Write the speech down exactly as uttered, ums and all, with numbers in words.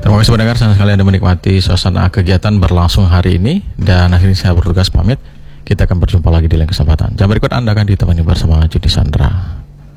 Terima kasih pendengar, senang sekali Anda menikmati suasana kegiatan berlangsung hari ini. Dan akhirnya saya bertugas pamit. Kita akan berjumpa lagi di lain kesempatan. Jam berikut Anda akan ditemani bersama Judi Sandra.